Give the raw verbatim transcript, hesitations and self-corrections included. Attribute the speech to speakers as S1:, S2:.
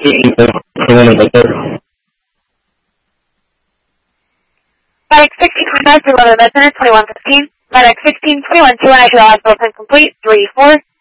S1: Medic sixteen twenty-nine to eleven Veteran twenty-one fifteen. Medic sixteen twenty-one to actual hospital complete three four.